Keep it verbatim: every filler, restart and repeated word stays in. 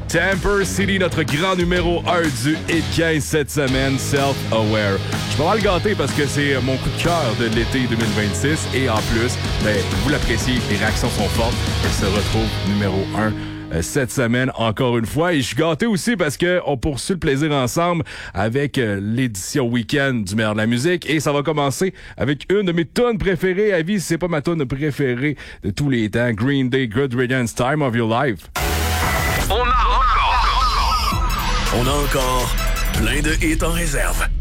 Tamper City, notre grand numéro un du Hit quinze cette semaine, Self-Aware. Je suis pas mal gâté parce que c'est mon coup de cœur de l'été deux mille vingt-six et en plus, ben, vous l'appréciez, les réactions sont fortes. Elle se retrouve numéro un cette semaine encore une fois. Et je suis gâté aussi parce que on poursuit le plaisir ensemble avec euh, l'édition week-end du meilleur de la musique. Et ça va commencer avec une de mes tunes préférées à vie. Si c'est pas ma tune préférée de tous les temps, Green Day, Good Riddance, Time of Your Life. On a encore, on a encore plein de hits en réserve.